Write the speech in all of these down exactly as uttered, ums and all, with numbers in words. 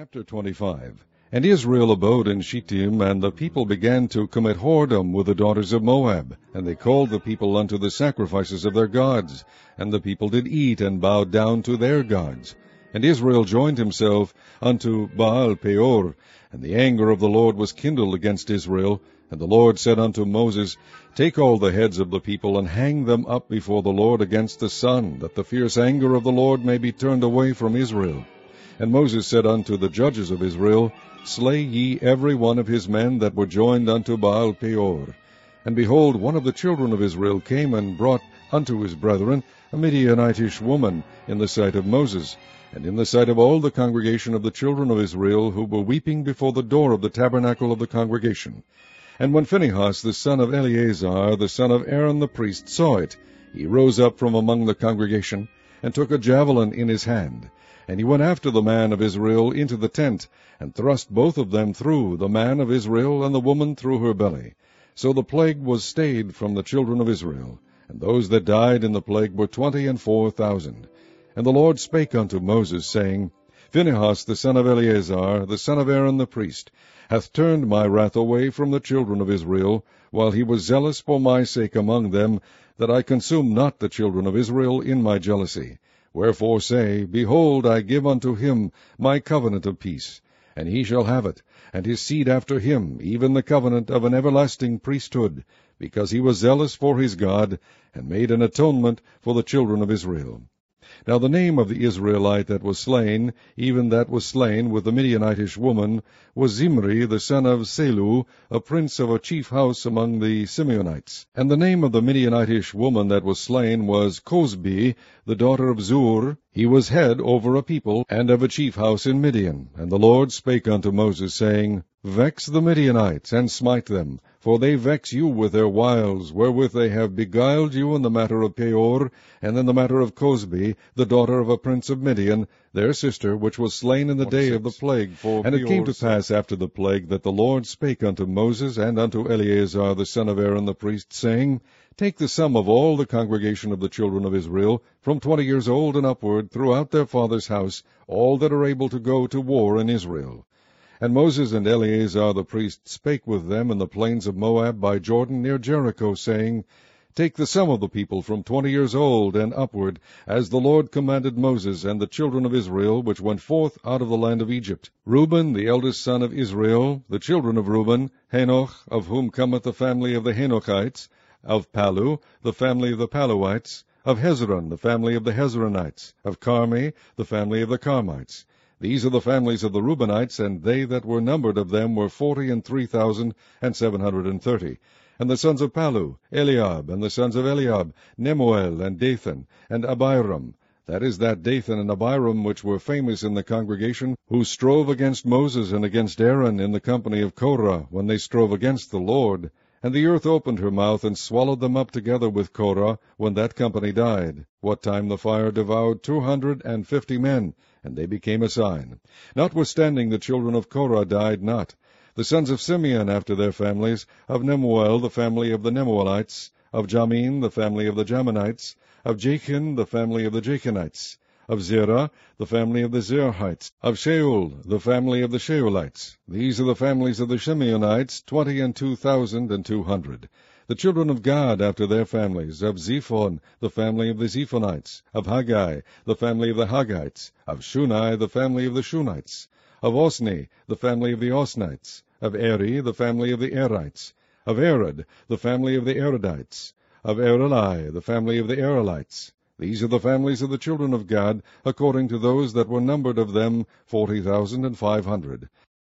Chapter twenty-five. And Israel abode in Shittim, and the people began to commit whoredom with the daughters of Moab. And they called the people unto the sacrifices of their gods. And the people did eat, and bowed down to their gods. And Israel joined himself unto Baal Peor. And the anger of the Lord was kindled against Israel. And the Lord said unto Moses, Take all the heads of the people, and hang them up before the Lord against the sun, that the fierce anger of the Lord may be turned away from Israel. And Moses said unto the judges of Israel, Slay ye every one of his men that were joined unto Baal Peor. And behold, one of the children of Israel came and brought unto his brethren a Midianitish woman in the sight of Moses, and in the sight of all the congregation of the children of Israel, who were weeping before the door of the tabernacle of the congregation. And when Phinehas the son of Eleazar, the son of Aaron the priest, saw it, he rose up from among the congregation, and took a javelin in his hand. And he went after the man of Israel into the tent, and thrust both of them through, the man of Israel and the woman through her belly. So the plague was stayed from the children of Israel, and those that died in the plague were twenty and four thousand. And the Lord spake unto Moses, saying, Phinehas the son of Eleazar, the son of Aaron the priest, hath turned my wrath away from the children of Israel, while he was zealous for my sake among them, that I consume not the children of Israel in my jealousy. Wherefore say, Behold, I give unto him my covenant of peace, and he shall have it, and his seed after him, even the covenant of an everlasting priesthood, because he was zealous for his God, and made an atonement for the children of Israel. Now the name of the Israelite that was slain, even that was slain with the Midianitish woman, was Zimri the son of Selu, a prince of a chief house among the Simeonites. And the name of the Midianitish woman that was slain was Cosbi, the daughter of Zur. He was head over a people, and of a chief house in Midian. And the Lord spake unto Moses, saying, Vex the Midianites, and smite them, for they vex you with their wiles, wherewith they have beguiled you in the matter of Peor, and in the matter of Cosbi, the daughter of a prince of Midian, their sister, which was slain in the day of the plague. For and it came to pass after the plague, that the Lord spake unto Moses and unto Eleazar the son of Aaron the priest, saying, Take the sum of all the congregation of the children of Israel, from twenty years old and upward, throughout their father's house, all that are able to go to war in Israel. And Moses and Eleazar the priest spake with them in the plains of Moab by Jordan near Jericho, saying, Take the sum of the people from twenty years old and upward, as the Lord commanded Moses and the children of Israel, which went forth out of the land of Egypt. Reuben, the eldest son of Israel, the children of Reuben, Hanoch, of whom cometh the family of the Hanochites, of Palu, the family of the Paluites, of Hezron, the family of the Hezronites, of Carmi, the family of the Carmites. These are the families of the Reubenites, and they that were numbered of them were forty and three thousand and seven hundred and thirty. And the sons of Palu, Eliab, and the sons of Eliab, Nemuel, and Dathan, and Abiram. That is that Dathan and Abiram which were famous in the congregation, who strove against Moses and against Aaron in the company of Korah, when they strove against the Lord. And the earth opened her mouth, and swallowed them up together with Korah, when that company died, what time the fire devoured two hundred and fifty men, and they became a sign. Notwithstanding the children of Korah died not. The sons of Simeon after their families, of Nemuel the family of the Nemuelites, of Jamin the family of the Jaminites, of Jachin the family of the Jachinites, of Zerah the family of the Zerahites, of Shaul the family of the Shaulites. These are the families of the Shimeonites, twenty and two thousand and two hundred. The children of Gad after their families, of Zephon the family of the Zephonites, of Haggai the family of the Haggites, of Shunai the family of the Shunites, of Osni the family of the Osnites, of Eri the family of the Erites, of Arad the family of the Aradites, of Areli the family of the Arelites. These are the families of the children of Gad, according to those that were numbered of them, forty thousand and five hundred.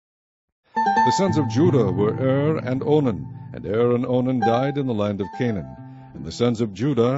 The sons of Judah were Er and Onan, and Er and Onan died in the land of Canaan. And the sons of Judah,